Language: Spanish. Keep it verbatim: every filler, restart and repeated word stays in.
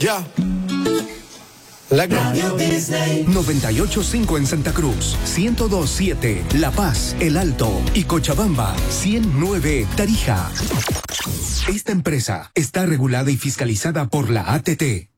Ya. La Radio Disney. noventa y ocho punto cinco en Santa Cruz, ciento dos punto siete La Paz, El Alto y Cochabamba, ciento nueve Tarija. Esta empresa está regulada y fiscalizada por la A T T.